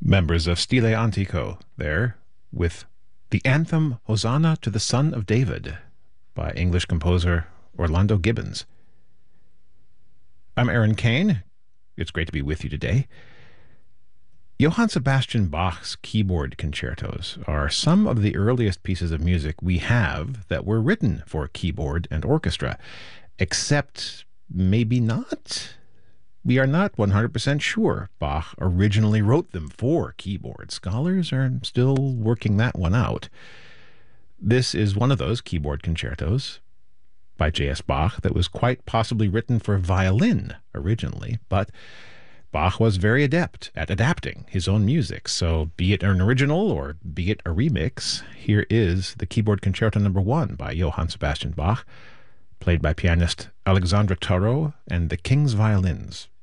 Members of Stile Antico there with the anthem Hosanna to the Son of David by English composer Orlando Gibbons. I'm Aaron Kane. It's great to be with you today. Johann Sebastian Bach's keyboard concertos are some of the earliest pieces of music we have that were written for keyboard and orchestra, except maybe not. We are not 100% sure Bach originally wrote them for keyboard. Scholars are still working that one out. This is one of those keyboard concertos by J.S. Bach that was quite possibly written for violin originally, but Bach was very adept at adapting his own music, so be it an original or be it a remix, here is the Keyboard Concerto No. 1 by Johann Sebastian Bach, played by pianist Alexandre Tarot and the King's Violins.